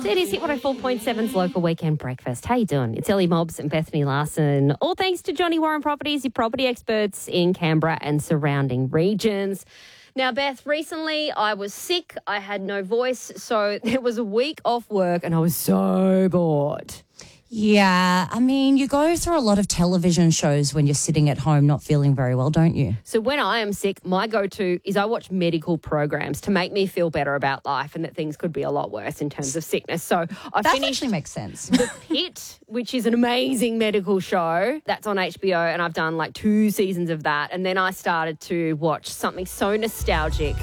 It is Hit 104.7's local weekend breakfast. How you doing? It's Ellie Mobbs and Bethany Larson. All thanks to Johnny Warren Properties, your property experts in Canberra and surrounding regions. Now, Beth, recently I was sick. I had no voice, so there was a week off work and I was so bored. Yeah, I mean, you go through a lot of television shows when you're sitting at home not feeling very well, don't you? So when I am sick, my go-to is I watch medical programs to make me feel better about life and that things could be a lot worse in terms of sickness. So That actually makes sense. The Pit, which is an amazing medical show. That's on HBO, and I've done like 2 seasons of that. And then I started to watch something so nostalgic.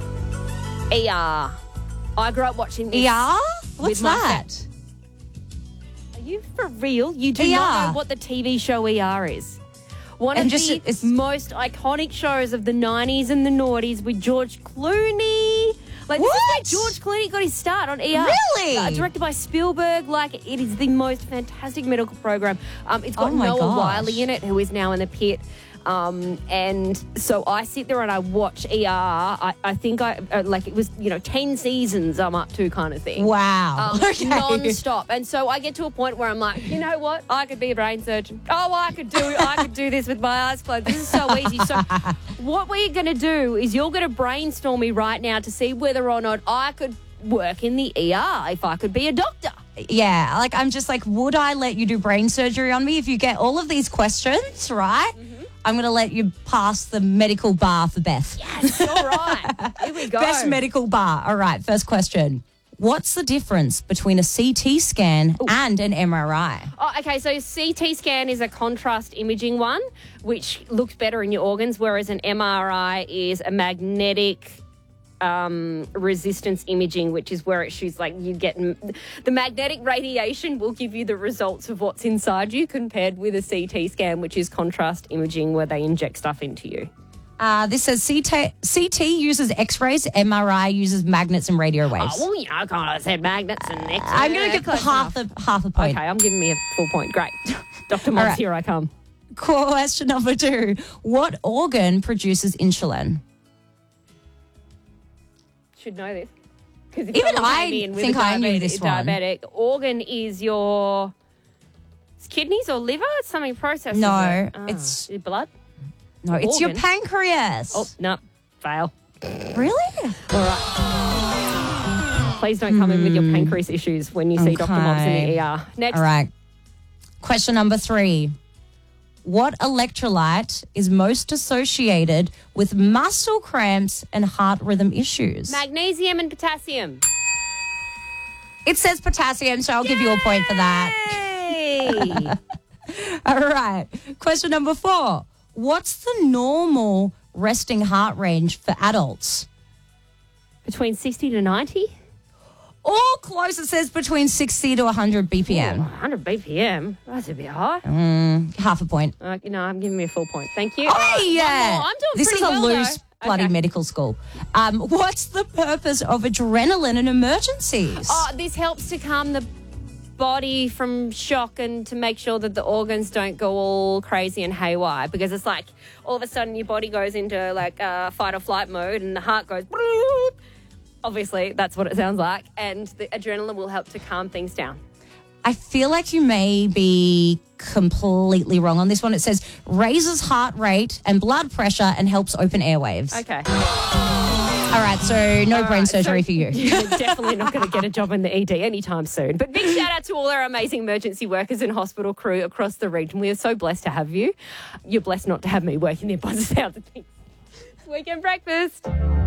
ER. I grew up watching this. ER? What's with my that? Are you for real? You do ER. not know what the TV show ER is. One And of just- the it's- most iconic shows of the 90s and the noughties with George Clooney. Like, this What? is where George Clooney got his start on ER. Really? Directed by Spielberg. Like, it is the most fantastic medical program. It's got Oh my Noah gosh. Wiley in it, who is now in the Pit. And so I sit there and I watch ER. I think it was, 10 seasons I'm up to kind of thing. Wow. Okay. Non-stop. And so I get to a point where I'm like, you know what? I could be a brain surgeon. Oh, I could do this with my eyes closed. This is so easy. So what we're going to do is you're going to brainstorm me right now to see whether or not I could work in the ER if I could be a doctor. Yeah, like I'm just like, would I let you do brain surgery on me if you get all of these questions, right? Mm-hmm. I'm going to let you pass the medical bar for Beth. Yes, all right. Here we go. Best medical bar. All right, first question. What's the difference between a CT scan and an MRI? Oh, okay, so CT scan is a contrast imaging one, which looks better in your organs, whereas an MRI is a magnetic resistance imaging, which is where it shoots, like you get the magnetic radiation will give you the results of what's inside you, compared with a CT scan, which is contrast imaging where they inject stuff into you. This says CT uses X-rays, MRI uses magnets and radio waves. Oh, well, I kind of said magnets and X. I'm going to give half a point. Okay, I'm giving me a full point. Great. Dr. Moss, right. here I come. Question number 2. What organ produces insulin? Should know this. Because Even I think I knew this one. Diabetic organ is your kidneys or liver? It's something processed. No, it's your blood. No, it's your Organ? pancreas. Oh, no, fail. Really? All right. Please don't come in with your pancreas issues when you see Dr. Mobbs in the ER. Next. All right. Question number 3. What electrolyte is most associated with muscle cramps and heart rhythm issues? Magnesium and potassium. It says potassium, so I'll give you a point for that. Yay! All right. Question number 4. What's the normal resting heart range for adults? Between 60 to 90? All close. It says between 60 to 100 BPM. 100 BPM. That's a bit high. Half a point. I'm giving me a full point. Thank you. Oh, All right, yeah. one more. I'm doing This pretty is a well, loose though. bloody Okay. medical school. What's the purpose of adrenaline in emergencies? Oh, this helps to calm the body from shock and to make sure that the organs don't go all crazy and haywire, because it's like all of a sudden your body goes into like fight or flight mode and the heart goes bloop. Obviously, that's what it sounds like, and the adrenaline will help to calm things down. I feel like you may be completely wrong on this one. It says raises heart rate and blood pressure and helps open airwaves. Okay. All right, so no brain surgery for you. You're definitely not going to get a job in the ED anytime soon. But big shout out to all our amazing emergency workers and hospital crew across the region. We are so blessed to have you. You're blessed not to have me working there by the sound of things. Weekend breakfast.